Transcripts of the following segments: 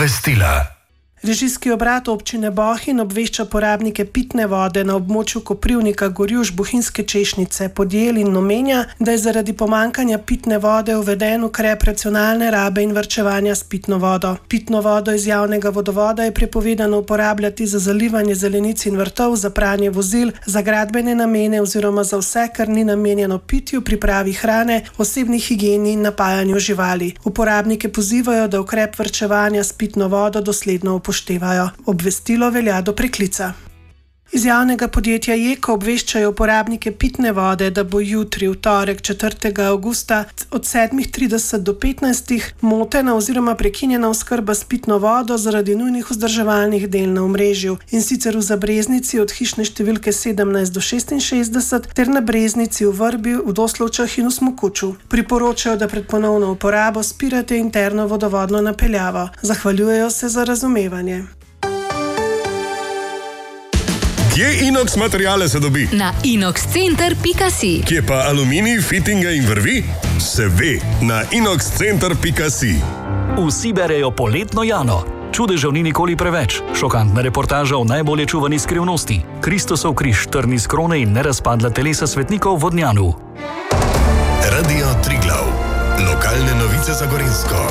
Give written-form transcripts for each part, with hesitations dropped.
Obvestila. Režijski obrat občine Bohinj obvešča porabnike pitne vode na območju Koprivnika, Gorjuš, Bohinjske Češnjice, Podjel in Nomenja, da je zaradi pomanjkanja pitne vode uveden ukrep racionalne rabe in varčevanja s pitno vodo. Pitno vodo iz javnega vodovoda je prepovedano uporabljati za zalivanje zelenic in vrtov, za pranje vozil, za gradbene namene oziroma za vse, kar ni namenjeno pitju, pripravi hrane, osebni higieni in napajanju živali. Uporabnike pozivajo, da ukrep varčevanja s pitno vodo dosledno upoštevajo. Obvestilo velja do preklica. Iz javnega podjetja Jeko obveščajo uporabnike pitne vode, da bo jutri, v torek 4. avgusta od 7.30 do 15. motena oziroma prekinjena oskrba s pitno vodo zaradi nujnih vzdrževalnih del na omrežju, in sicer v Zabreznici od hišne številke 17 do 66 ter na Breznici v Vrbi, v Doslovčah in v Smokuču. Priporočajo, da pred ponovno uporabo spirate interno vodovodno napeljavo. Zahvaljujejo se za razumevanje. Kje Inox materiale se dobi? Na inoxcenter.si. Kje pa aluminij, fitinga in vrvi? Se ve, na inoxcenter.si. Vsi berejo poletno Jano. Čudežev ni nikoli preveč. Šokantna reportaža o najbolje čuvani skrivnosti. Kristusov križ, trni z krone in nerazpadla telesa svetnikov v Vodnjanu. Radio Triglav. Lokalne novice za Gorenjsko.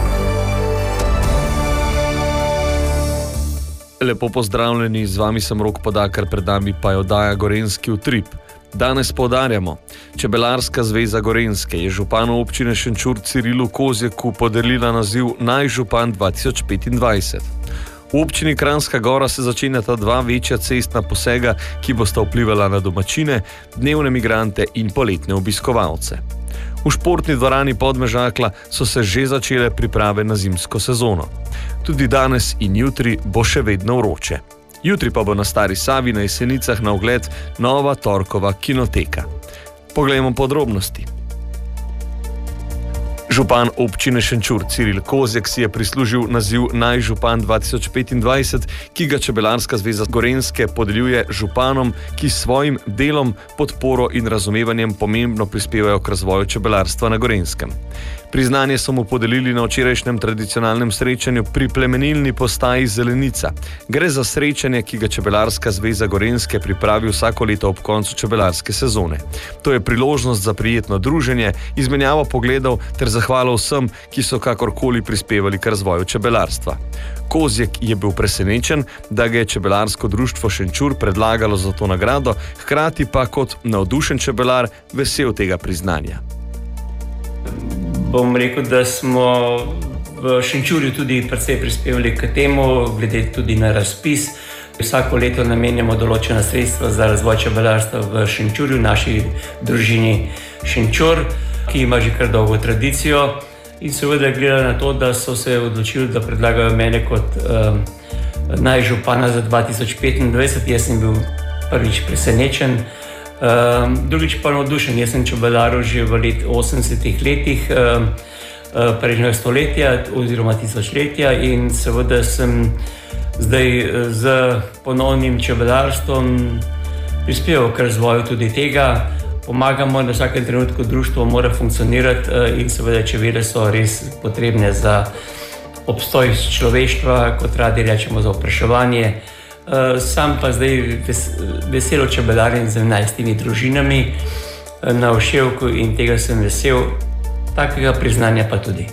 Lepo pozdravljeni, z vami sem Rok Podakar, pred nami pa je oddaja Gorenjski utrip. Danes poudarjamo, Čebelarska zveza Gorenjske je županu občine Šenčur Cirilu Kozjeku podelila naziv Najžupan 2025. V občini Kranjska Gora se začenjata dva večja cestna posega, ki bosta vplivala na domačine, dnevne migrante in poletne obiskovalce. V športni dvorani Podmežakla so se že začele priprave na zimsko sezono. Tudi danes in jutri bo še vedno vroče. Jutri pa bo na Stari Savi na Jesenicah na ogled nova torkova kinoteka. Poglejmo podrobnosti. Župan občine Šenčur Ciril Kozjek si je prislužil naziv Najžupan 2025, ki ga Čebelarska zveza Gorenjske podeljuje županom, ki s svojim delom, podporo in razumevanjem pomembno prispevajo k razvoju čebelarstva na Gorenjskem. Priznanje so mu podelili na včerajšnjem tradicionalnem srečanju pri plemenilni postaji Zelenica. Gre za srečanje, ki ga Čebelarska zveza Gorenjske pripravi vsako leto ob koncu čebelarske sezone. To je priložnost za prijetno druženje, izmenjavo pogledov ter zahvalo vsem, ki so kakorkoli prispevali k razvoju čebelarstva. Kozjek je bil presenečen, da ga je Čebelarsko društvo Šenčur predlagalo za to nagrado, hkrati pa kot navdušen čebelar vesel tega priznanja. Bom rekel, da smo v Šenčurju tudi precej prispevali k temu, glede tudi na razpis. Vsako leto namenjamo določena sredstva za razvoj čebelarstva v Šenčurju, naši družini Šenčur, ki ima že kar dolgo tradicijo. In seveda gleda na to, da so se odločili, da predlagajo mene kot najžupana za 2025. Jaz sem bil prvič presenečen. Drugič pa navdušen. Jaz sem čebelaril že v 80-ih letih prejšnjega stoletja oziroma tisočletja in seveda sem zdaj z ponovnim čebelarstvom prispeval k razvoju tudi tega. Pomagamo, na vsakem trenutku društvo mora funkcionirati in seveda čebele so res potrebne za obstoj človeštva, kot radi rečemo, za opraševanje. Sam pa zdaj veselo čebelarim z 11 družinami na Oševku in tega sem vesel, takega priznanja pa tudi.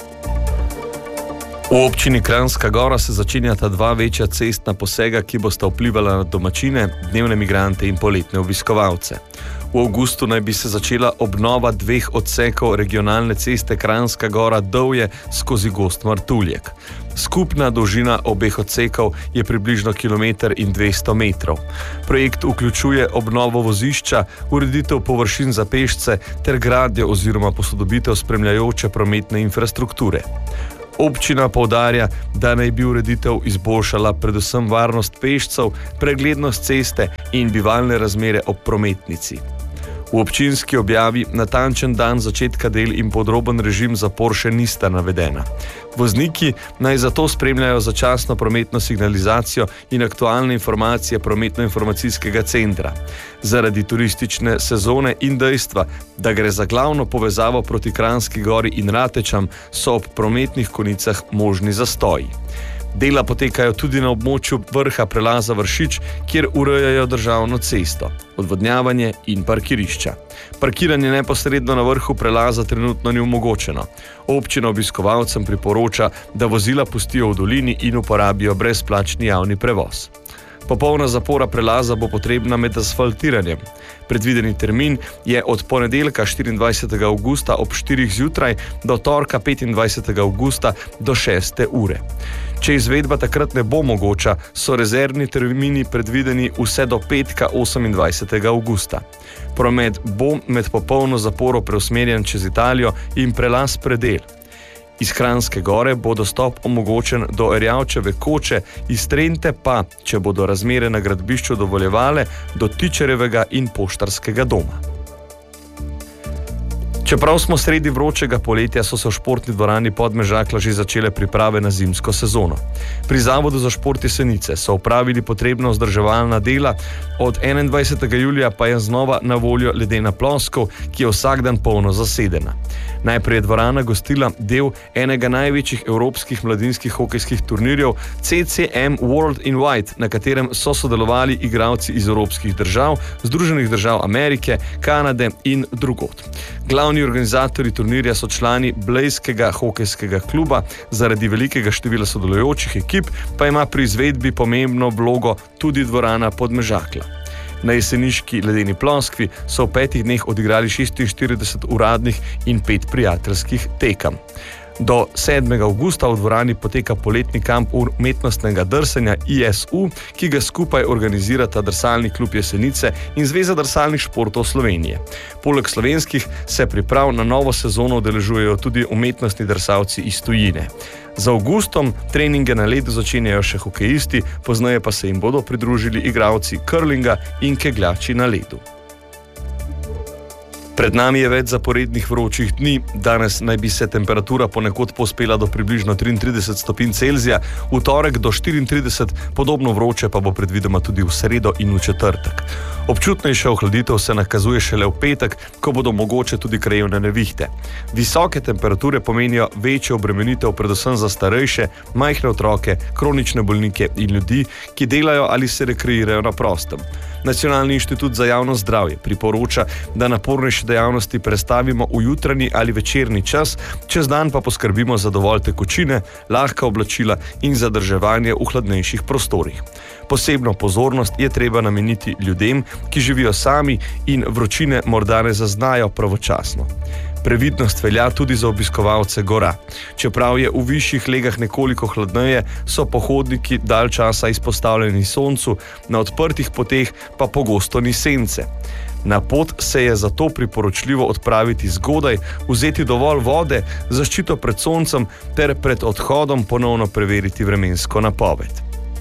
V občini Kranjska Gora se začenjata dva večja cestna posega, ki bosta vplivala na domačine, dnevne migrante in poletne obiskovalce. V avgustu naj bi se začela obnova dveh odsekov regionalne ceste Kranjska Gora-Dovje skozi Gozd Martuljek. Skupna dolžina obeh odsekov je približno 1,2 km. Projekt vključuje obnovo vozišča, ureditev površin za pešce ter gradnjo oziroma posodobitev spremljajoče prometne infrastrukture. Občina poudarja, da naj bi ureditev izboljšala predvsem varnost pešcev, preglednost ceste in bivalne razmere ob prometnici. V občinski objavi natančen dan začetka del in podroben režim zapor še nista navedena. Vozniki naj zato spremljajo začasno prometno signalizacijo in aktualne informacije prometno-informacijskega centra. Zaradi turistične sezone in dejstva, da gre za glavno povezavo proti Kranjski Gori in Ratečam, so ob prometnih konicah možni zastoji. Dela potekajo tudi na območju vrha prelaza Vršič, kjer urejajo državno cesto, odvodnjavanje in parkirišča. Parkiranje neposredno na vrhu prelaza trenutno ni omogočeno. Občina obiskovalcem priporoča, da vozila pustijo v dolini in uporabijo brezplačni javni prevoz. Popolna zapora prelaza bo potrebna med asfaltiranjem. Predvideni termin je od ponedeljka 24. avgusta ob 4. zjutraj do torka 25. avgusta do 6. ure. Če izvedba takrat ne bo mogoča, so rezervni termini predvideni vse do petka 28. avgusta. Promet bo med popolno zaporo preusmerjen čez Italijo in prelaz Predel. Iz Kranjske Gore bo dostop omogočen do Erjavčeve koče, iz Trente pa, če bodo razmere na gradbišču dovoljevale, do Tičarjevega in Poštarskega doma. Čeprav smo sredi vročega poletja, so se v športni dvorani Podmežakla že začele priprave na zimsko sezono. Pri Zavodu za šport Jesenice so opravili potrebna vzdrževalna dela, od 21. julija pa je znova na voljo ledena ploskov, ki je vsak dan polno zasedena. Najprej je dvorana gostila del enega največjih evropskih mladinskih hokejskih turnirjev CCM World in White, na katerem so sodelovali igralci iz evropskih držav, Združenih držav Amerike, Kanade in drugod. Glavni organizatorji turnirja so člani Blejskega hokejskega kluba, zaradi velikega števila sodelujočih ekip pa ima pri izvedbi pomembno vlogo tudi dvorana Podmežakla. Na jeseniški ledeni ploskvi so v 5 dneh odigrali 46 uradnih in 5 prijateljskih tekem. Do 7. avgusta v dvorani poteka poletni kamp umetnostnega drsanja ISU, ki ga skupaj organizirata Drsalni klub Jesenice in Zveza drsalnih športov Slovenije. Poleg slovenskih se priprav na novo sezono udeležujejo tudi umetnostni drsalci iz tujine. Z avgustom treninge na ledu začenjajo še hokejisti, pozneje pa se jim bodo pridružili igralci curlinga in kegljači na ledu. Pred nami je več zaporednih vročih dni, danes naj bi se temperatura ponekod povzpela do približno 33 stopinj Celzija, v torek do 34, podobno vroče pa bo predvidoma tudi v sredo in v četrtek. Občutnejša ohladitev se nakazuje šele v petek, ko bodo mogoče tudi krajevne nevihte. Visoke temperature pomenijo večjo obremenitev predvsem za starejše, majhne otroke, kronične bolnike in ljudi, ki delajo ali se rekreirajo na prostem. Nacionalni inštitut za javno zdravje priporoča, da napornejše dejavnosti prestavimo v jutranji ali večerni čas, čez dan pa poskrbimo za dovolj tekočine, lahka oblačila in zadrževanje v hladnejših prostorih. Posebno pozornost je treba nameniti ljudem, ki živijo sami in vročine morda ne zaznajo pravočasno. Previdnost velja tudi za obiskovalce gora. Čeprav je v višjih legah nekoliko hladneje, so pohodniki dalj časa izpostavljeni soncu, na odprtih poteh pa pogosto ni sence. Na pot se je zato priporočljivo odpraviti zgodaj, vzeti dovolj vode, zaščito pred soncem ter pred odhodom ponovno preveriti vremensko napoved.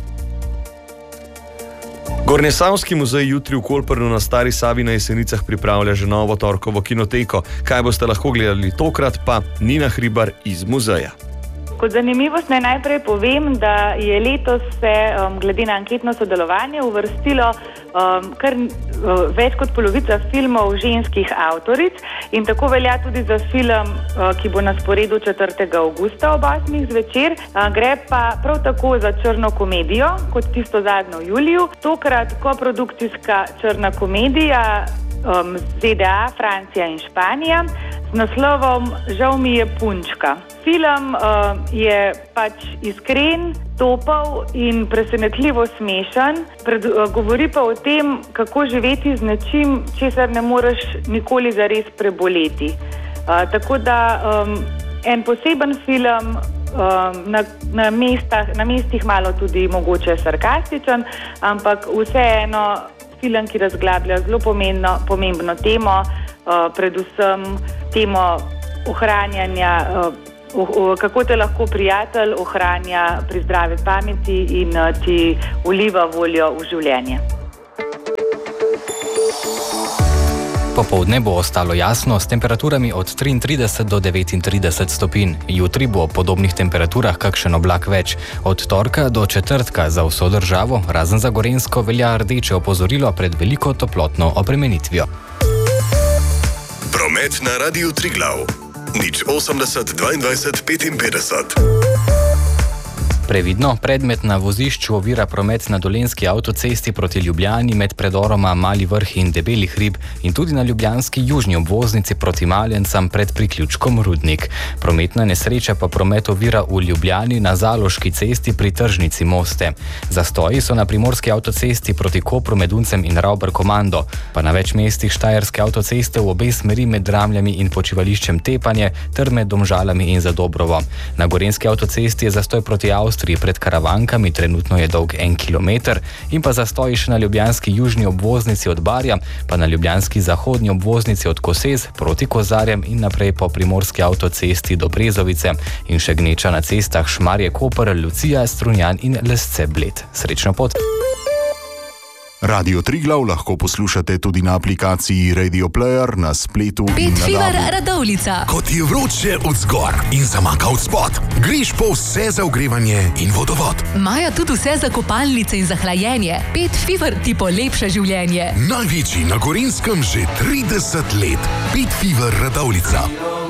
Gornjesavski muzej jutri v Kolpernu na Stari Savi na Jesenicah pripravlja že novo torkovo kinoteko. Kaj boste lahko gledali tokrat, pa Nina Hribar iz muzeja. Kot zanimivost naj najprej povem, da je letos se glede na anketno sodelovanje uvrstilo kar več kot polovica filmov ženskih avtoric in tako velja tudi za film, ki bo na sporedu 4. avgusta ob 8. zvečer. Gre pa prav tako za črno komedijo, kot tisto zadnjo v juliju. Tokrat koprodukcijska črna komedija ZDA, Francija in Španija z naslovom Žal mi je punčka. Film je pač iskren, topel in presenetljivo smešen. Govori pa o tem, kako živeti z nečim, česar ne moreš nikoli zares preboleti. Tako da en poseben film, na mestih malo tudi mogoče sarkastičen, ampak vseeno film, ki razglablja zelo pomembno temo, predvsem temo ohranjanja, kako te lahko prijatelj ohranja pri zdravi pameti in ti vliva voljo v življenje. Po Popoldne bo ostalo jasno s temperaturami od 33 do 39 stopinj. Jutri bo ob podobnih temperaturah kakšen oblak več. Od torka do četrtka za vso državo, razen za Gorenjsko, velja rdeče opozorilo pred veliko toplotno obremenitvijo. Promet na Radiu Triglav. 080 22 55. Previdno, predmet na vozišču ovira promet na Dolenjski avtocesti proti Ljubljani med predoroma Mali Vrh in Debeli hrib in tudi na ljubljanski južni obvoznici proti Maljencam pred priključkom Rudnik. Prometna nesreča pa promet ovira v Ljubljani na Zaloški cesti pri tržnici Moste. Zastoji so na primorski avtocesti proti Kopru med Uncem in Ravber-Komando, pa na več mestih Štajerske avtoceste v obe smeri med Dramljami in počivališčem Tepanje ter med Domžalami in Zadobrovo. Na Gorenjski avtocesti je zastoj proti Avstriji pred Karavankami, trenutno je dolg 1 kilometer, in pa zastoji še na ljubljanski južni obvoznici od Barja, pa na ljubljanski zahodni obvoznici od Kosez proti Kozarjem in naprej po primorski avtocesti do Brezovice in še gneča na cestah Šmarje-Koper, Lucija, Strunjan in Lesce-Bled. Srečno pot! Radio Triglav lahko poslušate tudi na aplikaciji Radio Player, na spletu in na Fever Radovljica. Kot je vroče od zgor in zamaka od spod, greš po vse za ogrevanje in vodovod. Imajo tudi vse za kopalnice in za hlajenje. Pet Fever ti polepša življenje. Največji na Gorenjskem že 30 let. Pet Fever Radovljica.